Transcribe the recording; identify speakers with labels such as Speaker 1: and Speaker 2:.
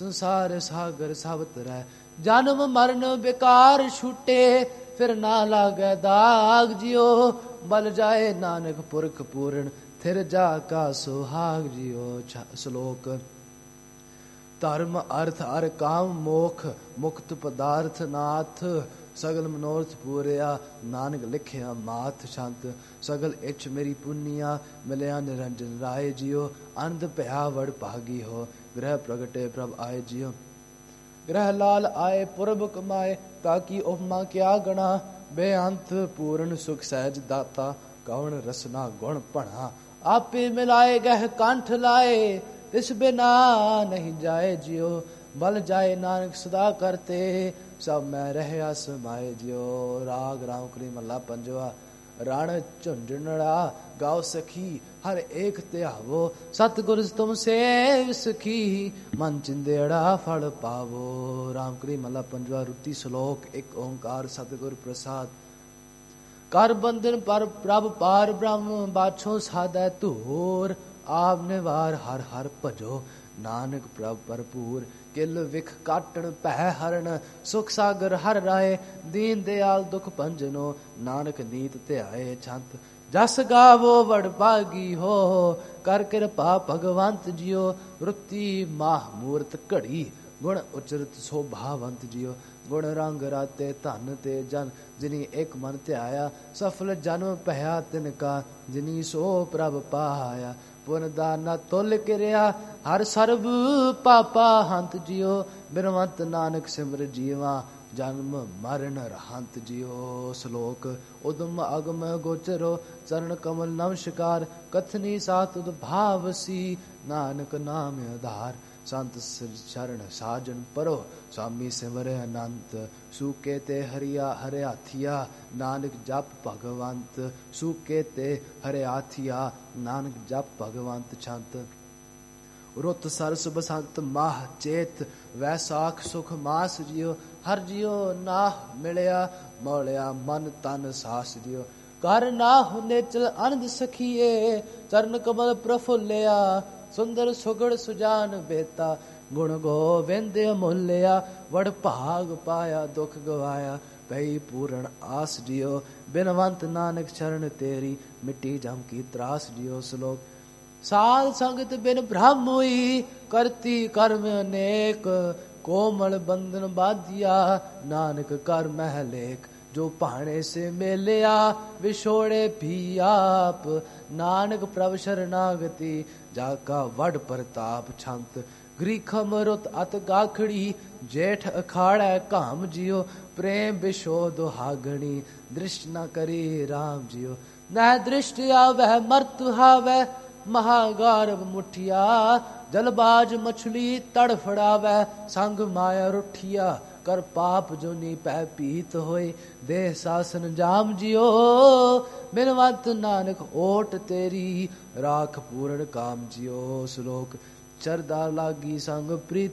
Speaker 1: संसार सागर सब तरह, जन्म मरण बेकार छूटे, फिर ना लागे दाग जियो, बल जाए नानक पुरख पूर्ण, थिर जा का सुहाग जियो। श्लोक। धर्म अर्थ अर काम मोख, मुक्त पदार्थ नाथ, सगल मनोरथ पूरिया, नानक लिखिया माथ छंत, सगल इच मेरी पुनिया, मिलिया निरंजन राय जियो, आनंद भया वड़ भागी हो, ग्रह प्रगटे प्रभ आए जियो। ग्रह लाल आए पुरब कमाए, काकी उपमा क्या गणा, बेअंत पूर्ण सुख सहज दाता, कौन रसना गुण पढ़ा, आपे मिलाए गह कंठ लाए, तिस बिना नहीं जाए जियो, बल जाए नानक सदा करते, सब मैं रह समाए जियो। राग राम कली मल्ला पंजवा। रण झुंझुनड़ा गाओ सखी, हर एक त्यावो, सतगुर तुम सेव सखी, मन चिंदेड़ा फल पावो। राम कली मल्ला पंजवा रुति। श्लोक। एक ओंकार सतगुर प्रसाद। कर बंधन पर प्रभ पार ब्रह्म, बाछो साधै तूर, आप निवार हर हर भजो, नानक प्रभ भरपूर, किल विख काटन पै हरण, सुख सागर हर राय, दीन दयाल दुख भंजनो, नानक नीत ध्याए छंत, जस गावो वड भागी हो, कर कृपा भगवंत जियो, वृत्ति माह मूर्त घड़ी, गुण उचरत शोभावंत जियो, गुण रंग राते धन ते जन, जिनी एक मन ध्याया, सफल जन्म पया तिनका, जिनी सो प्रभ पाया, पुन दाना तुल किरिया, हर सर्ब पापा हंत जियो, बिनवंत नानक सिमर जीवा, जन्म मरण रहंत जियो। श्लोक। उदम अगम गोचरो, चरण कमल नमस्कार, कथनी सातुद भावसी, नानक नाम आधार, संत शरण साजन परो, स्वामी सिमर अनंत, सूके ते हरिया हरियाथिया, नानक जप भगवंत, सूके ते हरियाथिया, नानक जप भगवंत छंत। रुत सरस बसंत माह चेत, वैसाख सुख मास जियो, हर जियो नाह मिलिया, मौलिया मन तन सास जियो, कर नाह नेचल आनंद सखिए, चरण कमल प्रफुल्लिया, सुंदर सुगड़ सुजान बेता, गुण गोविंद अमूल्या, वड़ भाग पाया दुख गवाया, भई पूर्ण आस जियो, बिनवंत नानक शरण तेरी, मिट्टी जम की त्रास जियो। श्लोक। साल संगत बिन ब्रह्म हुई, करती कर्म अनेक, कोमल बंधन बाधिया, नानक कर महलेख, जो भाणे से मेलिया, विछोड़े भी आप, नानक प्रभ शरणागति, जाका वड प्रताप छंत। ग्रीखम रुत अत गाखड़ी, जेठ अखाड़ै काम जियो, प्रेम बिशो दुहागणी, दृष्ट न करी राम जियो, न दृष्ट आवै मर्त हावै, महागारव मुठिया, जलबाज मछली तड़फड़ावै, संग माया रुठिया, कर पाप जो नी पै पीत होए, देह सासन जाम जियो, बिनवंत नानक ओट तेरी, राख पूर्ण काम जियो। श्लोक। चरदा लागी संग प्रीत